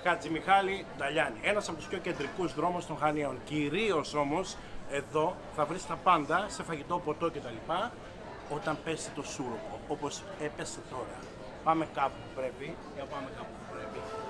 Χατζημιχάλη Νταλιάνη. Ένας από τους πιο κεντρικούς δρόμους των Χανίων. Κυρίως όμως εδώ θα βρεις τα πάντα σε φαγητό, ποτό κτλ. Όταν πέσει το σούρουπο, όπως έπεσε τώρα. Πάμε κάπου που πρέπει, για πάμε κάπου που πρέπει.